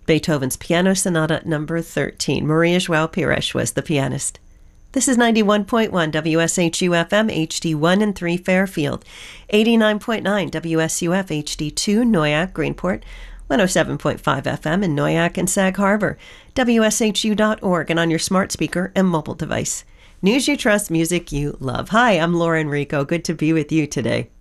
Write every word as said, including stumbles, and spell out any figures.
Beethoven's Piano Sonata number thirteen. Maria Joao Pires was the pianist. This is ninety-one point one W S H U F M H D one and three Fairfield, eighty-nine point nine W S U F H D two Noyak, Greenport, one oh seven point five F M in Noyak and Sag Harbor, W S H U dot org, and on your smart speaker and mobile device. News you trust, music you love. Hi, I'm Laura Enrico. Good to be with you today.